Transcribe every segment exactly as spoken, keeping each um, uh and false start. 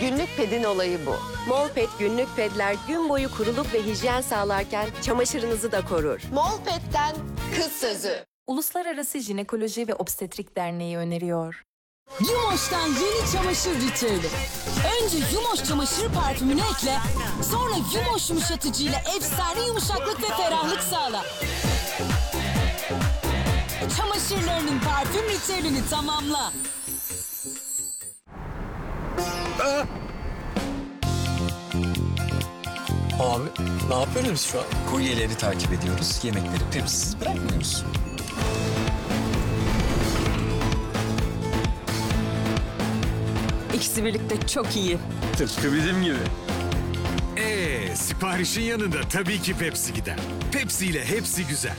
Günlük pedin olayı bu. Molpet günlük pedler gün boyu kuruluk ve hijyen sağlarken çamaşırınızı da korur. Molpet'ten kız sözü. Uluslararası Jinekoloji ve Obstetrik Derneği öneriyor. Yumoş'tan yeni çamaşır ritüeli. Önce Yumoş çamaşır parfümünü ekle, sonra Yumoş yumuşatıcıyla efsane yumuşaklık ve ferahlık sağla. Çamaşırlarının parfüm ritüelini tamamla. Abi ne yapıyoruz şu an? Kuryeleri takip ediyoruz. Yemekleri tepsisiz bırakmıyoruz. İkisi birlikte çok iyi. Tıpkı bizim gibi. Ee, siparişin yanında tabii ki Pepsi gider. Pepsi ile hepsi güzel.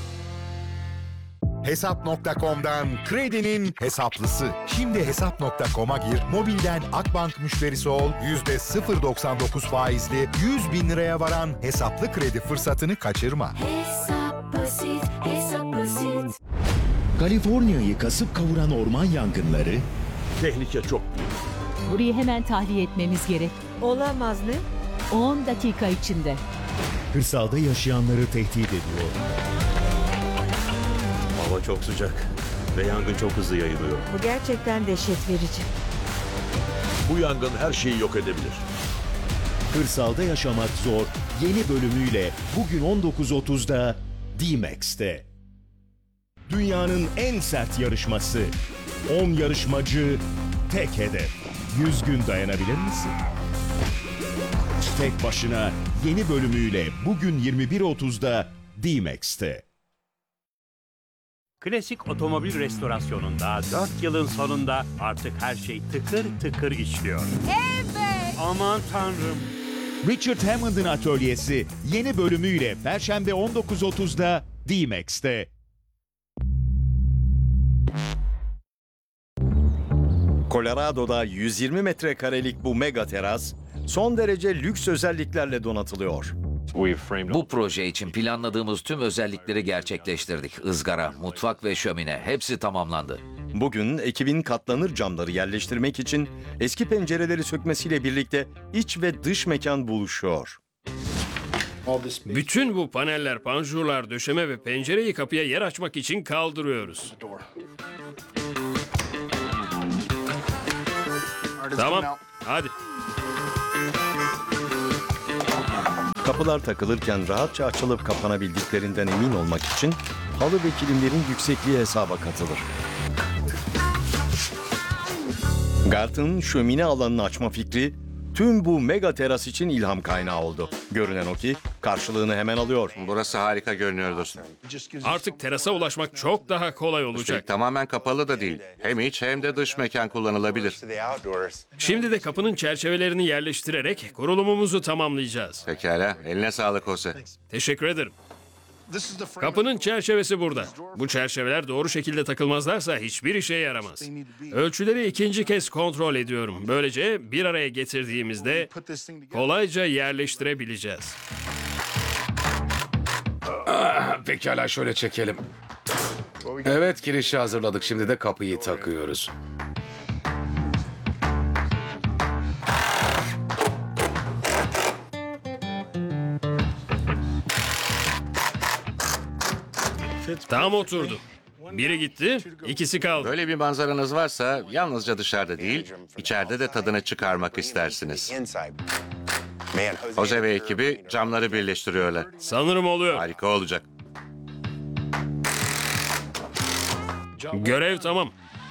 Hesap nokta com'dan kredinin hesaplısı. Şimdi hesap nokta com'a gir, mobilden Akbank müşterisi ol, yüzde sıfır virgül doksan dokuz faizli yüz bin liraya varan hesaplı kredi fırsatını kaçırma. Hesap basit, hesap basit. Kaliforniya'yı kasıp kavuran orman yangınları, tehlike çok büyük. Burayı hemen tahliye etmemiz gerek. Olamaz mı? on dakika içinde. kırsalda yaşayanları tehdit ediyor. Hava çok sıcak ve yangın çok hızlı yayılıyor. Bu gerçekten dehşet verici. Bu yangın her şeyi yok edebilir. Kırsalda yaşamak zor yeni bölümüyle bugün on dokuz otuzda D-Max'te. Dünyanın en sert yarışması. on yarışmacı, tek hedef. yüz gün dayanabilir misin? Tek başına yeni bölümüyle bugün yirmi bir otuzda D-Max'te. Klasik otomobil restorasyonunda dört yılın sonunda artık her şey tıkır tıkır işliyor. Evet! Aman tanrım! Richard Hammond'ın atölyesi yeni bölümüyle Perşembe on dokuz otuzda D-Max'te. Colorado'da yüz yirmi metrekarelik bu mega teras son derece lüks özelliklerle donatılıyor. Bu proje için planladığımız tüm özellikleri gerçekleştirdik. Izgara, mutfak ve şömine hepsi tamamlandı. Bugün ekibin katlanır camları yerleştirmek için eski pencereleri sökmesiyle birlikte iç ve dış mekan buluşuyor. Bütün bu paneller, panjurlar, döşeme ve pencereyi kapıya yer açmak için kaldırıyoruz. Tamam, hadi. Kapılar takılırken rahatça açılıp kapanabildiklerinden emin olmak için halı ve kilimlerin yüksekliği hesaba katılır. Gart'ın şömine alanını açma fikri tüm bu mega teras için ilham kaynağı oldu. Görünen o ki karşılığını hemen alıyor. Burası harika görünüyor dostum. Artık terasa ulaşmak çok daha kolay olacak. Üstelik tamamen kapalı da değil. Hem iç hem de dış mekan kullanılabilir. Şimdi de kapının çerçevelerini yerleştirerek kurulumumuzu tamamlayacağız. Pekala, eline sağlık Jose. Teşekkür ederim. Kapının çerçevesi burada. Bu çerçeveler doğru şekilde takılmazlarsa hiçbir işe yaramaz. Ölçüleri ikinci kez kontrol ediyorum. Böylece bir araya getirdiğimizde kolayca yerleştirebileceğiz. Ah, pekala şöyle çekelim. Evet, girişi hazırladık. Şimdi de kapıyı takıyoruz. Tam oturdu. Biri gitti, ikisi kaldı. Böyle bir manzaranız varsa yalnızca dışarıda değil, içeride de tadını çıkarmak istersiniz. Jose ve ekibi camları birleştiriyorlar. Sanırım oluyor. Harika olacak. Görev tamam.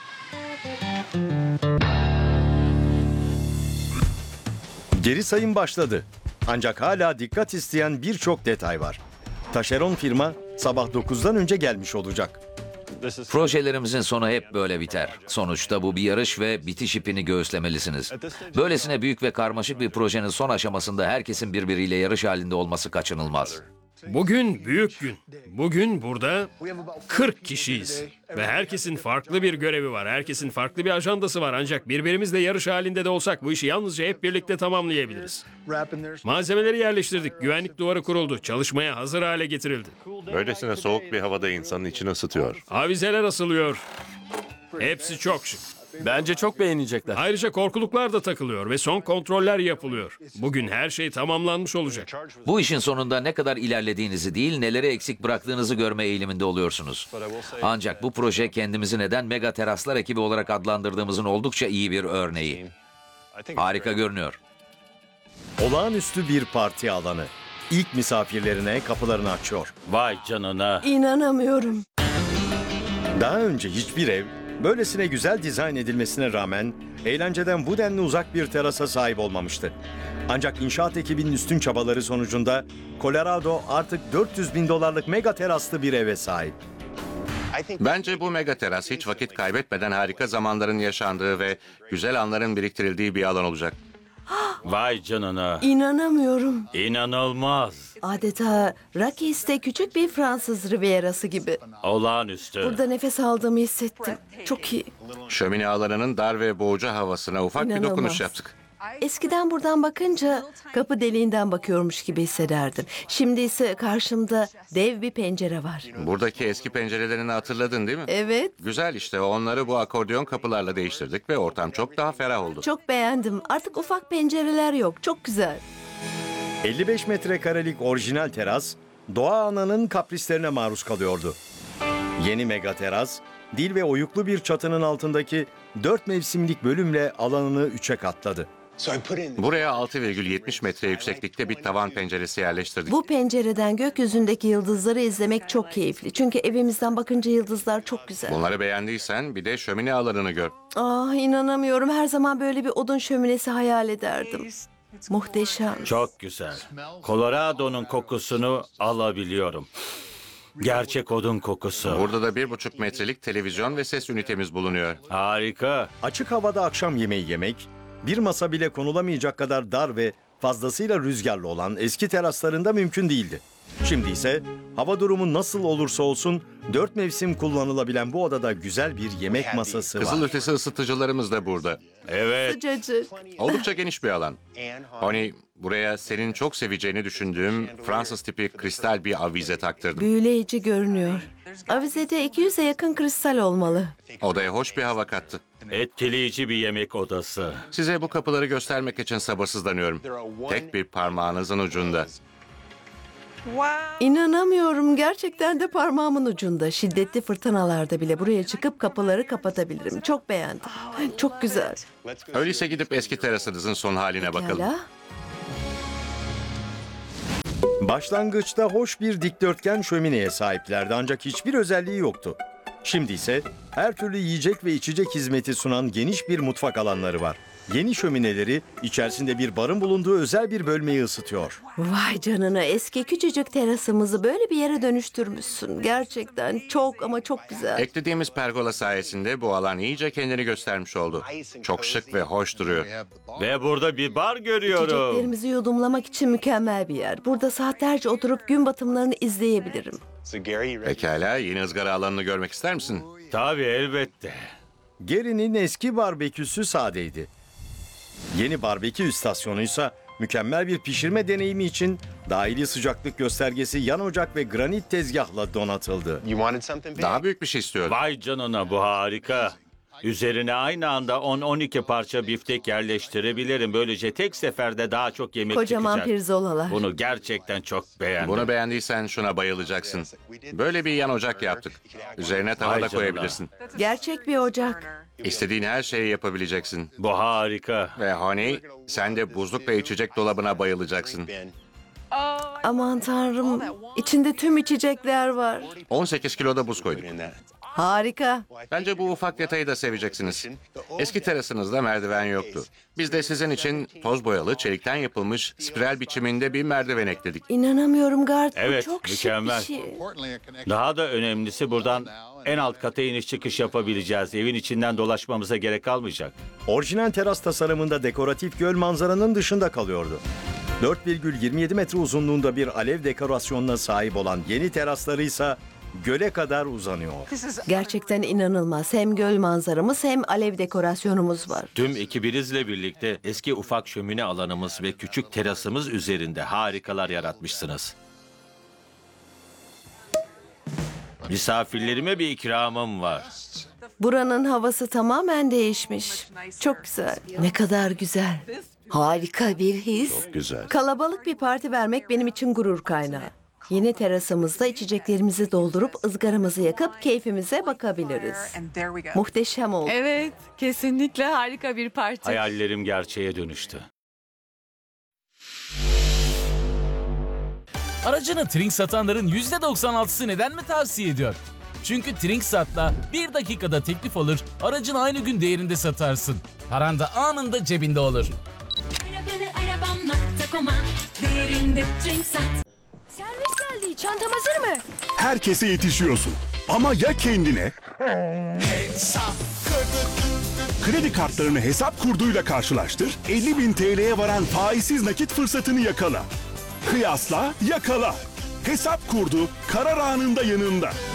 Geri sayım başladı. Ancak hala dikkat isteyen birçok detay var. Taşeron firma sabah dokuzdan önce gelmiş olacak. Projelerimizin sonu hep böyle biter. Sonuçta bu bir yarış ve bitiş ipini göğüslemelisiniz. Böylesine büyük ve karmaşık bir projenin son aşamasında herkesin birbiriyle yarış halinde olması kaçınılmaz. Bugün büyük gün. Bugün burada kırk kişiyiz. Ve herkesin farklı bir görevi var. Herkesin farklı bir ajandası var. Ancak birbirimizle yarış halinde de olsak bu işi yalnızca hep birlikte tamamlayabiliriz. Malzemeleri yerleştirdik. Güvenlik duvarı kuruldu. Çalışmaya hazır hale getirildi. Böylesine soğuk bir havada insanın içini ısıtıyor. Avizeler asılıyor. Hepsi çok şık. Bence çok beğenecekler. Ayrıca korkuluklar da takılıyor ve son kontroller yapılıyor. Bugün her şey tamamlanmış olacak. Bu işin sonunda ne kadar ilerlediğinizi değil, neleri eksik bıraktığınızı görme eğiliminde oluyorsunuz. Ancak bu proje kendimizi neden mega teraslar ekibi olarak adlandırdığımızın oldukça iyi bir örneği. Harika görünüyor. Olağanüstü bir parti alanı. İlk misafirlerine kapılarını açıyor. Vay canına. İnanamıyorum. Daha önce hiçbir ev böylesine güzel dizayn edilmesine rağmen eğlenceden bu denli uzak bir terasa sahip olmamıştı. Ancak inşaat ekibinin üstün çabaları sonucunda Colorado artık dört yüz bin dolarlık mega teraslı bir eve sahip. Bence bu mega teras hiç vakit kaybetmeden harika zamanların yaşandığı ve güzel anların biriktirildiği bir alan olacak. Vay canına. İnanamıyorum. İnanılmaz. Adeta Rockies'te küçük bir Fransız Rivierası gibi. Olağanüstü. Burada nefes aldığımı hissettim. Çok iyi. Şömine alanının dar ve boğucu havasına ufak bir İnanılmaz. dokunuş yaptık. Eskiden buradan bakınca kapı deliğinden bakıyormuş gibi hissederdim. Şimdi ise karşımda dev bir pencere var. Buradaki eski pencerelerini hatırladın değil mi? Evet. Güzel işte, onları bu akordeon kapılarla değiştirdik ve ortam çok daha ferah oldu. Çok beğendim. Artık ufak pencereler yok. Çok güzel. elli beş metrekarelik orijinal teras, doğa ananın kaprislerine maruz kalıyordu. Yeni mega teras, dil ve oyuklu bir çatının altındaki dört mevsimlik bölümle alanını üçe katladı. Buraya altı virgül yetmiş metre yükseklikte bir tavan penceresi yerleştirdik. Bu pencereden gökyüzündeki yıldızları izlemek çok keyifli. Çünkü evimizden bakınca yıldızlar çok güzel. Bunları beğendiysen bir de şömine alanını gör. Ah, inanamıyorum. Her zaman böyle bir odun şöminesi hayal ederdim. Muhteşem. Çok güzel. Colorado'nun kokusunu alabiliyorum. Gerçek odun kokusu. Burada da bir buçuk metrelik televizyon ve ses ünitemiz bulunuyor. Harika. Açık havada akşam yemeği yemek, bir masa bile konulamayacak kadar dar ve fazlasıyla rüzgarlı olan eski teraslarında mümkün değildi. Şimdi ise hava durumu nasıl olursa olsun dört mevsim kullanılabilen bu odada güzel bir yemek masası var. Kızılötesi ısıtıcılarımız da burada. Evet. Sıcacık. Oldukça geniş bir alan. Hani buraya senin çok seveceğini düşündüğüm Fransız tipi kristal bir avize taktırdım. Büyüleyici görünüyor. Avizede iki yüze yakın kristal olmalı. Odaya hoş bir hava kattı. Etkileyici bir yemek odası. Size bu kapıları göstermek için sabırsızlanıyorum. Tek bir parmağınızın ucunda. İnanamıyorum. Gerçekten de parmağımın ucunda. Şiddetli fırtınalarda bile buraya çıkıp kapıları kapatabilirim. Çok beğendim. Çok güzel. Öyleyse gidip eski terasınızın son haline bakalım. Hala. Başlangıçta hoş bir dikdörtgen şömineye sahiplerdi ancak hiçbir özelliği yoktu. Şimdi ise her türlü yiyecek ve içecek hizmeti sunan geniş bir mutfak alanları var. Yeni şömineleri içerisinde bir barın bulunduğu özel bir bölmeyi ısıtıyor. Vay canına, eski küçücük terasımızı böyle bir yere dönüştürmüşsün. Gerçekten çok ama çok güzel. Eklediğimiz pergola sayesinde bu alan iyice kendini göstermiş oldu. Çok şık ve hoş duruyor. Ve burada bir bar görüyorum. İçeceklerimizi yudumlamak için mükemmel bir yer. Burada saatlerce oturup gün batımlarını izleyebilirim. Pekala, yeni ızgara alanını görmek ister misin? Tabii, elbette. Gary'nin eski barbeküsü sadeydi. Yeni barbekü istasyonuysa mükemmel bir pişirme deneyimi için dahili sıcaklık göstergesi, yan ocak ve granit tezgahla donatıldı. Daha büyük bir şey istiyorum. Vay canına, bu harika. Üzerine aynı anda on on iki parça biftek yerleştirebilirim. Böylece tek seferde daha çok yemek Kocaman çıkacak. pirzolalar. Bunu gerçekten çok beğendim. Bunu beğendiysen şuna bayılacaksın. Böyle bir yan ocak yaptık. Üzerine tava Vay da canına. koyabilirsin. Gerçek bir ocak. İstediğin her şeyi yapabileceksin. Bu harika. Ve Honey, sen de buzluk ve içecek dolabına bayılacaksın. Aman tanrım, içinde tüm içecekler var. on sekiz kiloda buz koyduk. Harika. Bence bu ufak detayı da seveceksiniz. Eski terasınızda merdiven yoktu. Biz de sizin için toz boyalı, çelikten yapılmış spiral biçiminde bir merdiven ekledik. İnanamıyorum Gart. Bu Evet, çok mükemmel. şık bir şey. Daha da önemlisi, buradan en alt kata iniş çıkış yapabileceğiz. Evin içinden dolaşmamıza gerek kalmayacak. Orijinal teras tasarımında dekoratif göl manzaranın dışında kalıyordu. dört virgül yirmi yedi metre uzunluğunda bir alev dekorasyonuna sahip olan yeni terasları ise göle kadar uzanıyor. Gerçekten inanılmaz. Hem göl manzaramız hem alev dekorasyonumuz var. Tüm ekibinizle birlikte eski ufak şömine alanımız ve küçük terasımız üzerinde harikalar yaratmışsınız. Misafirlerime bir ikramım var. Buranın havası tamamen değişmiş. Çok güzel. Ne kadar güzel. Harika bir his. Güzel. Kalabalık bir parti vermek benim için gurur kaynağı. Yeni terasımızda içeceklerimizi doldurup ızgaramızı yakıp keyfimize bakabiliriz. Muhteşem oldu. Evet, kesinlikle harika bir parti. Hayallerim gerçeğe dönüştü. Aracını Trink satanların yüzde doksan altısı neden mi tavsiye ediyor? Çünkü Trinksat'la bir dakikada teklif alır, aracını aynı gün değerinde satarsın. Paran da anında cebinde olur. Servis geldi. Çantam hazır mı? Herkese yetişiyorsun. Ama ya kendine? Kredi kartlarını hesap kurduyla karşılaştır, elli bin T L'ye varan faizsiz nakit fırsatını yakala. Kıyasla, yakala. Hesap kurdu, karar anında yanında.